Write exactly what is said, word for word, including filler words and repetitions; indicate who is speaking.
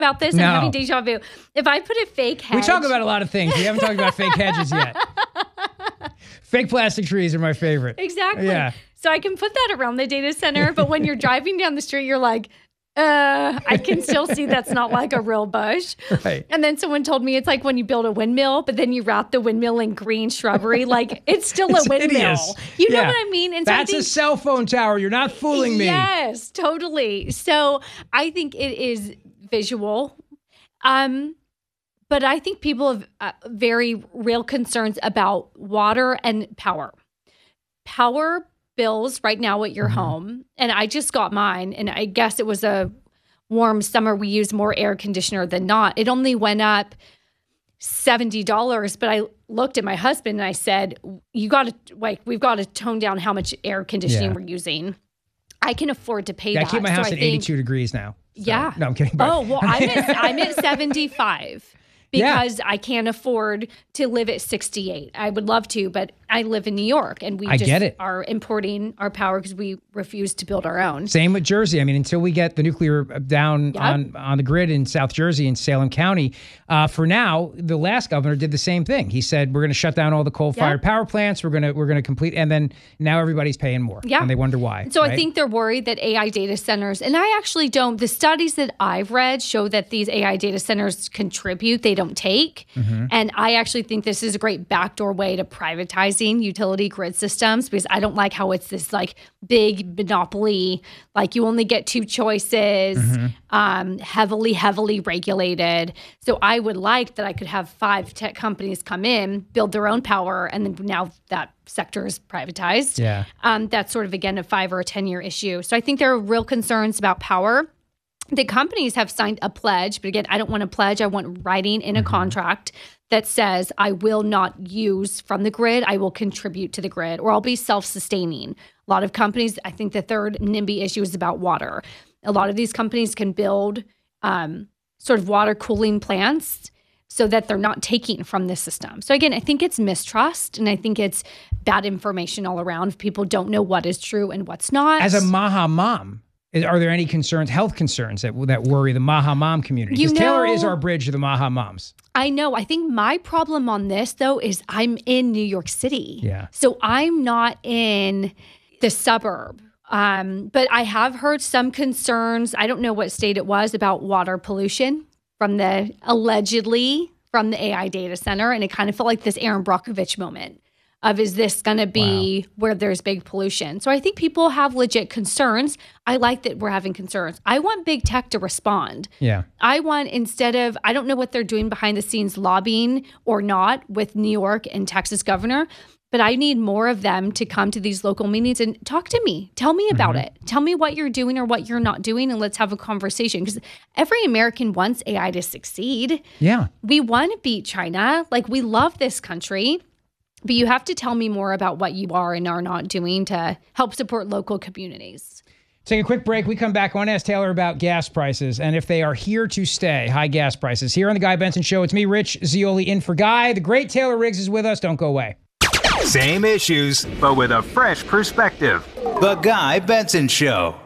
Speaker 1: about this?
Speaker 2: No.
Speaker 1: I'm having deja vu. If I put a fake hedge.
Speaker 2: We talk about a lot of things. We haven't talked about fake hedges yet. Fake plastic trees are my favorite.
Speaker 1: Exactly.
Speaker 2: Yeah.
Speaker 1: So I can put that around the data center, but when you're driving down the street, you're like, uh, I can still see that's not like a real bush.
Speaker 2: Right.
Speaker 1: And then someone told me it's like when you build a windmill, but then you wrap the windmill in green shrubbery. Like it's still
Speaker 2: It's
Speaker 1: a windmill.
Speaker 2: hideous.
Speaker 1: You know
Speaker 2: Yeah.
Speaker 1: what I mean? And so I
Speaker 2: That's
Speaker 1: think,
Speaker 2: a cell phone tower. You're not fooling me.
Speaker 1: Yes, totally. So I think it is visual. Um, but I think people have uh, very real concerns about water and power. Power bills right now at your
Speaker 2: Mm-hmm.
Speaker 1: home, and I just got mine, and I guess it was a warm summer. We use more air conditioner than not. It only went up seventy dollars, but I looked at my husband and I said, you got to, like, we've got to tone down how much air conditioning
Speaker 2: Yeah.
Speaker 1: we're using. I can afford to pay
Speaker 2: Yeah, I
Speaker 1: that.
Speaker 2: keep my
Speaker 1: So
Speaker 2: house
Speaker 1: I
Speaker 2: at
Speaker 1: think-
Speaker 2: eighty-two degrees now. So-
Speaker 1: Yeah.
Speaker 2: No, I'm kidding. but-
Speaker 1: Oh, well, I'm at, I'm at seventy-five because I can't afford to live at sixty-eight. I would love to, but I live in New York and we
Speaker 2: I
Speaker 1: just
Speaker 2: get it.
Speaker 1: are importing our power because we refuse to build our own.
Speaker 2: Same with Jersey. I mean, until we get the nuclear down
Speaker 1: Yep.
Speaker 2: on, on the grid in South Jersey and Salem County, uh, for now, the last governor did the same thing. He said, we're going to shut down all the coal-fired
Speaker 1: Yep.
Speaker 2: power plants. We're going to we're going to complete, and then now everybody's paying more.
Speaker 1: Yeah.
Speaker 2: And they wonder why.
Speaker 1: So I
Speaker 2: right?
Speaker 1: think they're worried that A I data centers, and I actually don't, the studies that I've read show that these A I data centers contribute, they don't take.
Speaker 2: Mm-hmm.
Speaker 1: And I actually think this is a great backdoor way to privatizing utility grid systems because I don't like how it's this like big monopoly, like you only get two choices,
Speaker 2: Mm-hmm.
Speaker 1: um, heavily, heavily regulated. So I would like that I could have five tech companies come in, build their own power, and then now that sector is privatized.
Speaker 2: Yeah.
Speaker 1: Um, that's sort of, again, a five or a ten year issue. So I think there are real concerns about power. The companies have signed a pledge, but again, I don't want a pledge. I want writing in a contract that says I will not use from the grid. I will contribute to the grid, or I'll be self-sustaining. A lot of companies, I think the third NIMBY issue is about water. A lot of these companies can build um, sort of water cooling plants so that they're not taking from the system. So again, I think it's mistrust, and I think it's bad information all around. People don't know what is true and what's not.
Speaker 2: As a Maha mom, is- are there any concerns, health concerns that that worry the Maha mom community?
Speaker 1: You
Speaker 2: Because Taylor
Speaker 1: know-
Speaker 2: is our bridge to the Maha moms.
Speaker 1: I know. I think my problem on this, though, is I'm in New York City.
Speaker 2: Yeah.
Speaker 1: So I'm not in the suburb. Um, but I have heard some concerns. I don't know what state it was about water pollution from the allegedly from the A I data center. And it kind of felt like this Aaron Brockovich moment of, is this going to be where there's big pollution? So I think people have legit concerns. I like that we're having concerns. I want big tech to respond.
Speaker 2: Yeah.
Speaker 1: I want, instead of, I don't know what they're doing behind the scenes lobbying or not with New York and Texas governor, but I need more of them to come to these local meetings and talk to me. Tell me about it. Tell me what you're doing or what you're not doing, and let's have a conversation. Because every American wants A I to succeed.
Speaker 2: Yeah.
Speaker 1: We want to beat China. Like, we love this country. But you have to tell me more about what you are and are not doing to help support local communities.
Speaker 2: Take a quick break. We come back. I want to ask Taylor about gas prices and if they are here to stay, high gas prices. Here on The Guy Benson Show, it's me, Rich Zeoli, in for Guy. The great Taylor Riggs is with us. Don't go away.
Speaker 3: Same issues, but with a fresh perspective.
Speaker 4: The Guy Benson Show.